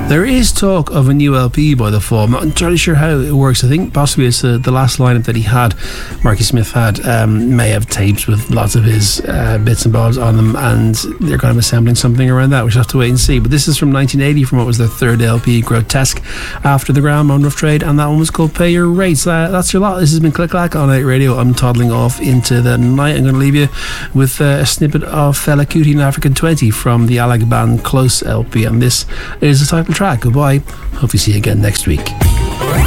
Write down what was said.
There is talk of a new LP by The Fall. I'm not entirely sure how it works. I think possibly it's the last lineup that he had, Marky Smith had, may have tapes with lots of his bits and bobs on them, and they're kind of assembling something around that. We shall have to wait and see. But this is from 1980, from what was their third LP, Grotesque, after the Ground on Rough Trade, and that one was called Pay Your Rates. That's your lot. This has been Click Clack on 8 Radio. I'm toddling off into the night. I'm going to leave you with a snippet of Fela Kuti and African 20 from the Alag Band Close LP, and this is the title track. Goodbye. Hope you see you again next week.